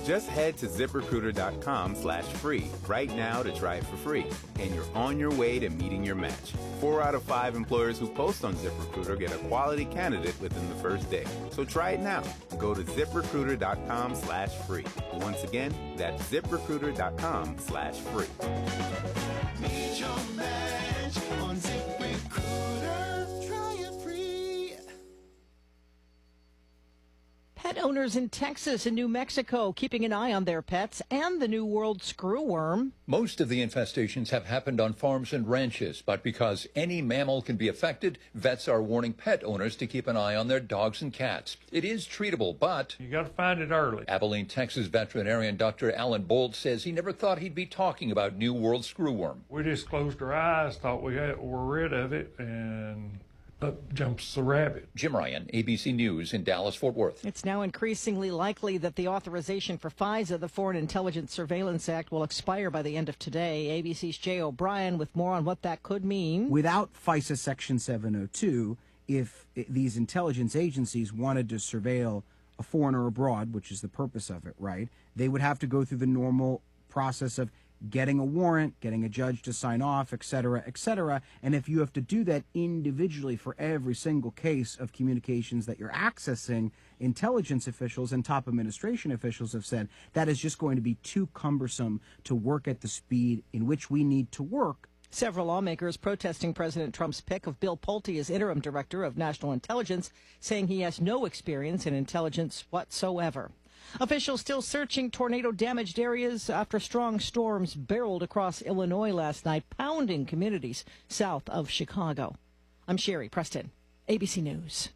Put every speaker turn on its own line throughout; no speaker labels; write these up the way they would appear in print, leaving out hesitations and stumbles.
Just head to ZipRecruiter.com/free right now to try it for free, and you're on your way to meeting your match. 4 out of 5 employers who post on ZipRecruiter get a quality candidate within the first day. So try it now. Go to ZipRecruiter.com/free. Once again, that's ZipRecruiter.com/free.
Meet your match on ZipRecruiter. Try it free.
Pet owners in Texas and New Mexico keeping an eye on their pets and the New World screwworm.
Most of the infestations have happened on farms and ranches, but because any mammal can be affected, vets are warning pet owners to keep an eye on their dogs and cats. It is treatable, but
you got to find it early.
Abilene, Texas veterinarian Dr. Alan Bolt says he never thought he'd be talking about New World screwworm.
We just closed our eyes, thought were rid of it, and up jumps the rabbit.
Jim Ryan, ABC News in Dallas-Fort Worth.
It's now increasingly likely that the authorization for FISA, the Foreign Intelligence Surveillance Act, will expire by the end of today. ABC's Jay O'Brien with more on what that could mean.
Without FISA Section 702, if these intelligence agencies wanted to surveil a foreigner abroad, which is the purpose of it, right, they would have to go through the normal process of getting a warrant, getting a judge to sign off, et cetera, et cetera. And if you have to do that individually for every single case of communications that you're accessing, intelligence officials and top administration officials have said that is just going to be too cumbersome to work at the speed in which we need to work.
Several lawmakers protesting President Trump's pick of Bill Pulte as interim director of national intelligence, saying he has no experience in intelligence whatsoever. Officials still searching tornado-damaged areas after strong storms barreled across Illinois last night, pounding communities south of Chicago. I'm Sherry Preston, ABC News.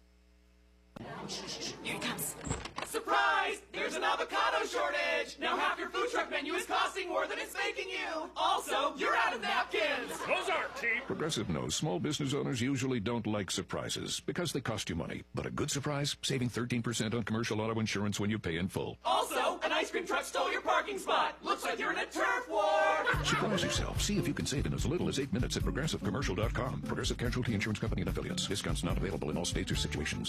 Here it comes. Surprise! There's an avocado shortage! Now half your food truck menu is costing more than it's making you! Also, you're out of napkins!
Those aren't cheap! Progressive knows small business owners usually don't like surprises because they cost you money. But a good surprise? Saving 13% on commercial auto insurance when you pay in full.
Also, an ice cream truck stole your parking spot! Looks like you're in a turf war!
Surprise yourself. See if you can save in as little as 8 minutes at ProgressiveCommercial.com. Progressive Casualty Insurance Company and Affiliates. Discounts not available in all states or situations.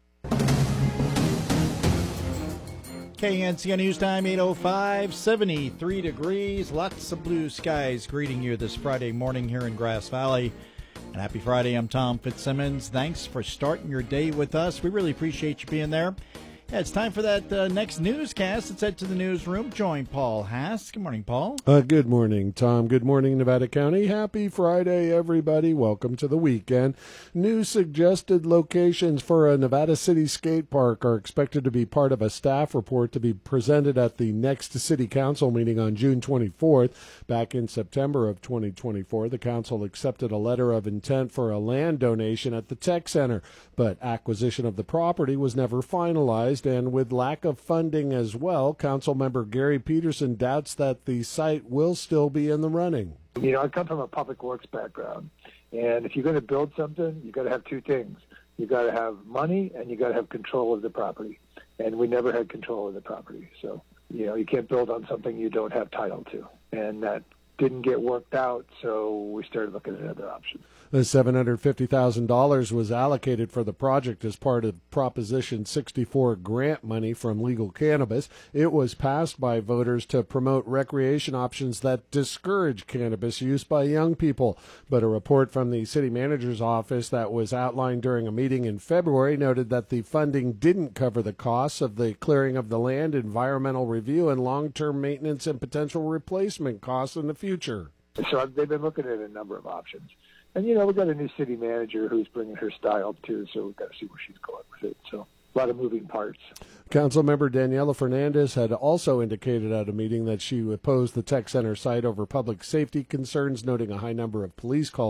KNCN News Time, 8:05, 73 degrees, lots of blue skies greeting you this Friday morning here in Grass Valley. And happy Friday, I'm Tom Fitzsimmons. Thanks for starting your day with us. We really appreciate you being there. Yeah, it's time for that next newscast. Let's head to the newsroom. Join Paul Hass. Good morning, Paul.
Good morning, Tom. Good morning, Nevada County. Happy Friday, everybody. Welcome to the weekend. New suggested locations for a Nevada City skate park are expected to be part of a staff report to be presented at the next City Council meeting on June 24th. Back in September of 2024, the Council accepted a letter of intent for a land donation at the Tech Center, but acquisition of the property was never finalized. And with lack of funding as well, Councilmember Gary Peterson doubts that the site will still be in the running.
You know, I come from a public works background, and if you're going to build something, you got to have two things. You got to have money, and you got to have control of the property. And we never had control of the property, so you can't build on something you don't have title to, and that didn't get worked out, so we started looking at other options.
The $750,000 was allocated for the project as part of Proposition 64 grant money from Legal Cannabis. It was passed by voters to promote recreation options that discourage cannabis use by young people. But a report from the city manager's office that was outlined during a meeting in February noted that the funding didn't cover the costs of the clearing of the land, environmental review, and long-term maintenance and potential replacement costs in the future.
So they've been looking at a number of options. And, we've got a new city manager who's bringing her style, too, so we've got to see where she's going with it. So a lot of moving parts.
Councilmember Daniela Fernandez had also indicated at a meeting that she opposed the Tech Center site over public safety concerns, noting a high number of police calls